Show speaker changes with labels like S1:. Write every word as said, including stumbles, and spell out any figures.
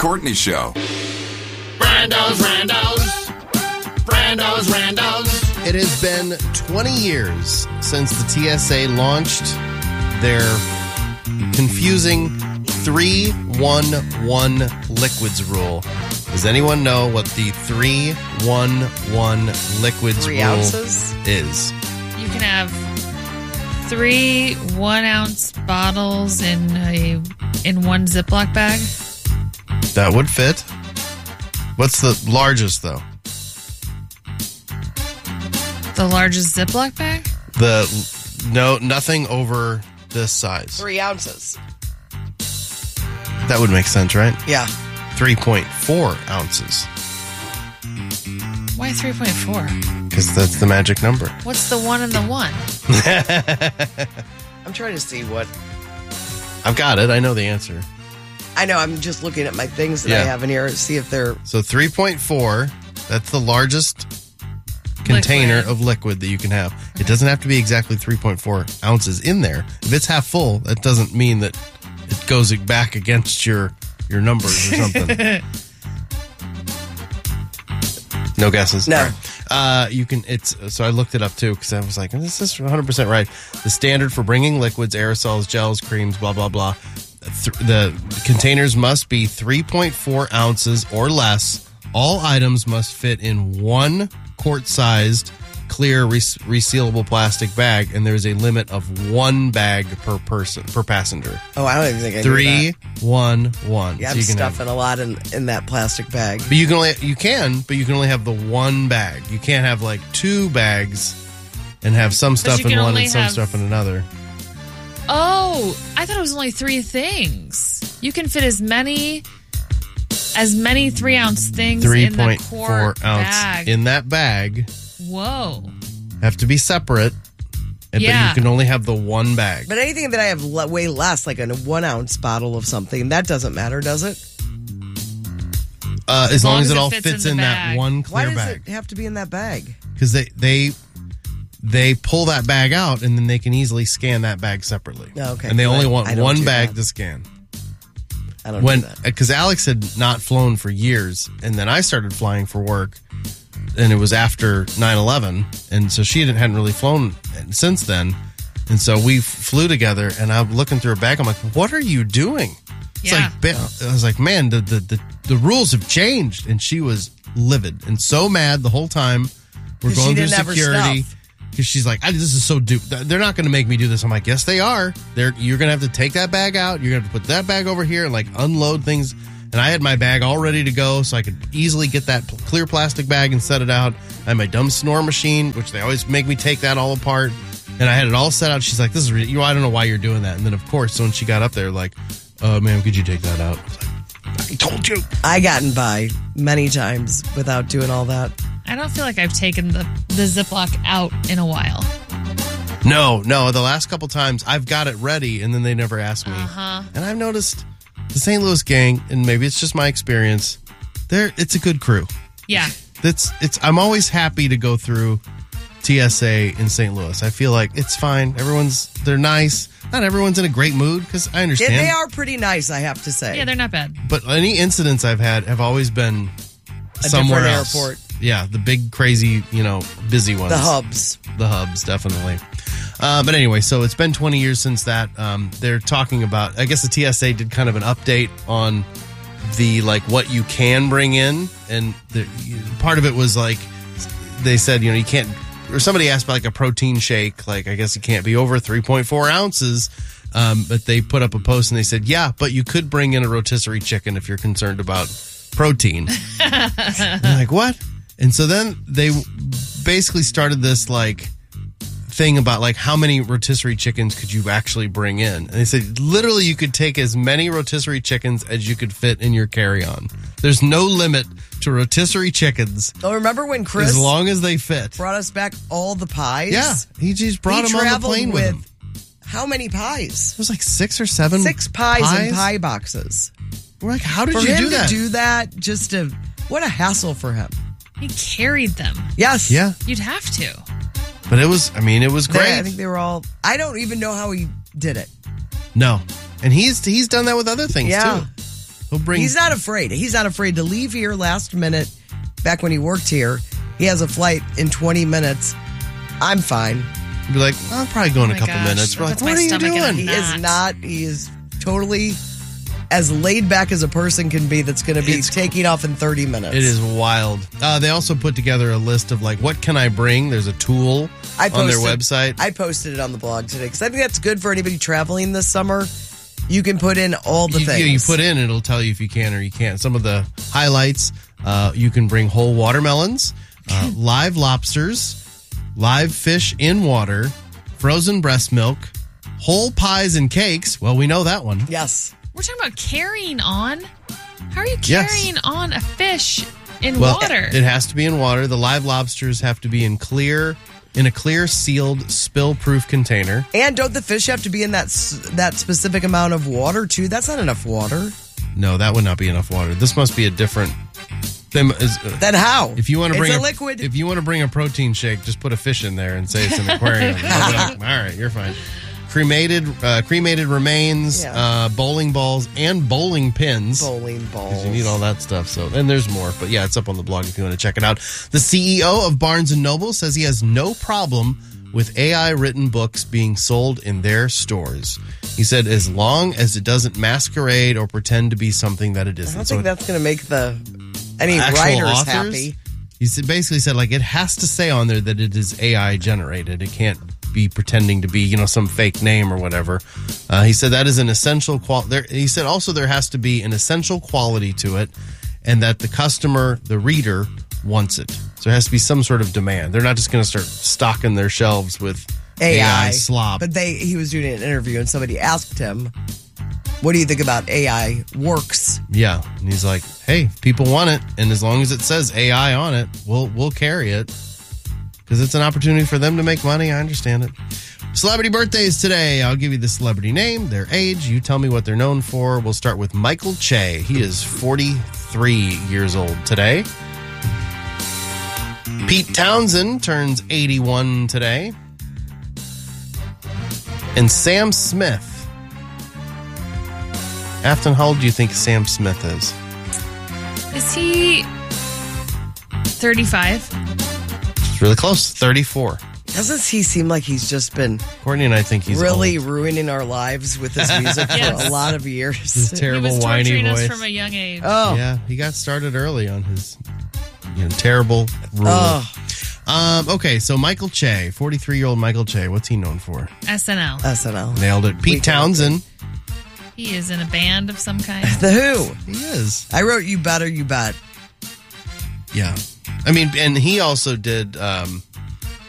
S1: Courtney Show.
S2: Brando's, Randos. Brando's, Randos.
S3: It has been twenty years since the T S A launched their confusing three one one liquids rule. Does anyone know what the three one one liquids
S4: Three
S3: rule
S4: ounces?
S3: is?
S5: You can have three one-ounce bottles in a in one Ziploc bag.
S3: That would fit. What's the largest, though?
S5: The largest Ziploc bag?
S3: The no, nothing over this size.
S4: Three ounces.
S3: That would make sense, right?
S4: Yeah.
S3: three point four ounces.
S5: Why three point four?
S3: Because that's the magic number.
S5: What's the one and the one?
S4: I'm trying to see what...
S3: I've got it. I know the answer.
S4: I know, I'm just looking at my things that
S3: Yeah.
S4: I have in here to see if they're...
S3: So three point four, that's the largest container
S5: Liquid.
S3: of liquid that you can have. It doesn't have to be exactly three point four ounces in there. If it's half full, that doesn't mean that it goes back against your, your numbers or something. No guesses?
S4: No.
S3: All right. Uh, you can, it's, so I looked it up too because I was like, this is one hundred percent right. The standard for bringing liquids, aerosols, gels, creams, blah, blah, blah. Th- the containers must be three point four ounces or less. All items must fit in one quart-sized, clear, re- resealable plastic bag, and there's a limit of one bag per person, per passenger.
S4: Oh, I don't even think I knew
S3: Three,
S4: that.
S3: one, one.
S4: Yeah,
S3: So
S4: I'm
S3: you can have-
S4: stuffing a lot in, in that plastic bag.
S3: But you can only you can, but you can only have the one bag. You can't have like two bags and have some stuff
S5: you
S3: in
S5: can
S3: one
S5: only
S3: and some
S5: have-
S3: stuff in another.
S5: Oh, I thought it was only three things. You can fit as many as many three ounce things
S3: Three
S5: in the
S3: point four
S5: quart
S3: ounce
S5: bag.
S3: in that bag
S5: Whoa.
S3: have to be separate. and- But
S5: Yeah.
S3: you can only have the one bag.
S4: But anything that I have le- way less, like a one ounce bottle of something, that doesn't matter, does it?
S3: Uh, as long,
S5: long
S3: as
S5: as
S3: it
S5: it
S3: all
S5: fits
S3: fits
S5: in
S3: in,
S5: the
S3: that
S5: bag.
S3: one
S4: Why
S3: clear
S4: does
S3: bag.
S4: it have to be in that bag?
S3: Because they they they pull that bag out and then they can easily scan that bag separately.
S4: Oh, okay.
S3: And they only
S4: I-
S3: want
S4: I don't
S3: one
S4: do
S3: bag
S4: that.
S3: to scan.
S4: I don't
S3: when
S4: do that.
S3: because Alex had not flown for years, and then I started flying for work, and it was after nine eleven, and so she hadn't, hadn't really flown since then, and so we f- flew together, and I'm looking through her bag, I'm like, what are you doing? It's
S5: Yeah.
S3: like, ba- I was like, man, the, the the the rules have changed, and she was livid and so mad the whole time. We're
S4: 'Cause she
S3: going through
S4: didn't have her
S3: security.
S4: stuff.
S3: Because she's like, I, this is so dupe. They're not going to make me do this. I'm like, yes, they are. They're, you're going to have to take that bag out. You're going to have to put that bag over here and like unload things. And I had my bag all ready to go so I could easily get that pl- clear plastic bag and set it out. I had my dumb snore machine, which they always make me take that all apart. And I had it all set out. She's like, this is, re- you know, I don't know why you're doing that. And then, of course, when she got up there, like, uh, ma'am, could you take that out? I was like, I told you.
S4: I gotten by many times without doing all that.
S5: I don't feel like I've taken the, the Ziploc out in a while.
S3: No, no. The last couple times I've got it ready and then they never ask me.
S5: Uh-huh.
S3: And I've noticed the Saint Louis gang, and maybe it's just my experience, they're, it's a good crew.
S5: Yeah.
S3: That's it's. I'm always happy to go through T S A in Saint Louis. I feel like it's fine. Everyone's, they're nice. Not everyone's in a great mood because I
S4: Yeah,
S3: understand.
S4: they are pretty nice, I have to say.
S5: Yeah, they're not bad.
S3: But any incidents I've had have always been
S4: A
S3: somewhere
S4: different
S3: else.
S4: airport.
S3: Yeah, the big, crazy, you know, busy ones.
S4: The hubs.
S3: The hubs, definitely. Uh, but anyway, so it's been twenty years since that. Um, they're talking about, I guess the T S A did kind of an update on the, like, what you can bring in. And the, part of it was, like, they said, you know, you can't, or somebody asked about, like, a protein shake. Like, I guess it can't be over three point four ounces. Um, but they put up a post and they said, yeah, but you could bring in a rotisserie chicken if you're concerned about protein. I'm like, what? And so then they basically started this, like, thing about, like, how many rotisserie chickens could you actually bring in? And they said, literally, you could take as many rotisserie chickens as you could fit in your carry-on. There's no limit to rotisserie chickens
S4: Oh, remember when Chris
S3: as long as they fit.
S4: brought us back all the pies?
S3: Yeah, he just brought
S4: He
S3: them on the
S4: traveled
S3: plane with
S4: with
S3: him.
S4: how many pies?
S3: It was like six or seven
S4: Six pies, in pie boxes.
S3: We're like, how did
S4: For
S3: you
S4: him
S3: do that?
S4: to do that, just to, what a hassle for him.
S5: He carried them.
S4: Yes.
S3: Yeah,
S5: You'd have to.
S3: but it was, I mean, it was
S4: They-
S3: great.
S4: I think they were all, I don't even know how he did it.
S3: No. And he's he's done that with other things
S4: Yeah.
S3: too. He'll bring.
S4: He's not afraid. He's not afraid to leave here last minute. Back when he worked here, he has a flight in twenty minutes. I'm fine.
S3: Be like, I'll probably go in
S5: Oh
S3: a
S5: my
S3: couple
S5: gosh,
S3: minutes.
S5: that
S3: We're like,
S5: puts
S3: what
S5: my
S3: are you
S5: stomach in a
S3: doing?
S4: He
S5: knot.
S4: is not. He is totally as laid back as a person can be that's going to be
S3: It's-
S4: taking off in thirty minutes.
S3: It is wild. Uh, they also put together a list of like, what can I bring? There's a tool
S4: I
S3: on their
S4: posted-
S3: website.
S4: I posted it on the blog today because I think that's good for anybody traveling this summer. You can put in all the
S3: you,
S4: things.
S3: you, you put in, it'll tell you if you can or you can't. Some of the highlights, uh, you can bring whole watermelons, uh, live lobsters, live fish in water, frozen breast milk, whole pies and cakes. Well, we know that one.
S4: Yes.
S5: We're talking about carrying on. How are you
S3: Yes.
S5: carrying on a fish in
S3: Well,
S5: water?
S3: it has to be in water. The live lobsters have to be in clear, in a clear, sealed, spill-proof container.
S4: And don't the fish have to be in that s- that specific amount of water too? That's not enough water.
S3: No, that would not be enough water. This must be a different. Them is, uh,
S4: Then how?
S3: if you want to
S4: It's
S3: bring
S4: a liquid.
S3: if you want to bring a protein shake, just put a fish in there and say it's an aquarium. They'll be like, all right, you're fine. Cremated, uh, cremated remains,
S4: Yeah.
S3: uh, bowling balls, and bowling pins.
S4: Bowling balls.
S3: You need all that stuff. So, and there's more, but yeah, it's up on the blog if you want to check it out. The C E O of Barnes and Noble says he has no problem with A I written books being sold in their stores. He said, as long as it doesn't masquerade or pretend to be something that it
S4: I
S3: isn't.
S4: don't
S3: So
S4: think that's going to make the any
S3: actual
S4: writers
S3: authors,
S4: happy.
S3: He said, basically said, like, it has to say on there that it is A I generated. It can't be pretending to be, you know, some fake name or whatever. Uh, he said that is an essential quality. He said also there has to be an essential quality to it, and that the customer, the reader, wants it. So there has to be some sort of demand. They're not just going to start stocking their shelves with A I, slop.
S4: But they he was doing an interview and somebody asked him, "What do you think about A I works?"
S3: Yeah, and he's like, "Hey, people want it, and as long as it says A I on it, we'll we'll carry it because it's an opportunity for them to make money." I understand it. Celebrity birthdays today. I'll give you the celebrity name, their age. You tell me what they're known for. We'll start with Michael Che. He is forty-three years old today. Pete Townsend turns eighty-one today. And Sam Smith. Afton, how old do you think Sam Smith is?
S5: Is he thirty-five?
S3: It's really close. thirty-four.
S4: Doesn't he seem like he's just been
S3: Courtney and I think he's
S4: really
S3: old.
S4: ruining our lives with his music
S5: Yes.
S4: for a lot of years?
S3: His
S5: He
S3: terrible
S5: was
S3: whiny
S5: torturing us
S3: voice.
S5: from a young age.
S4: Oh,
S3: Yeah, he got started early on his you know, terrible rule.
S4: oh,
S3: Um, okay, so Michael Che, forty-three-year-old Michael Che, what's he known for?
S5: S N L.
S4: S N L.
S3: Nailed it. Pete
S4: Weekend.
S3: Townsend.
S5: He is in a band of some kind.
S4: The Who.
S3: He is.
S4: I wrote "You Better, You Bet."
S3: Yeah. I mean, and he also did um,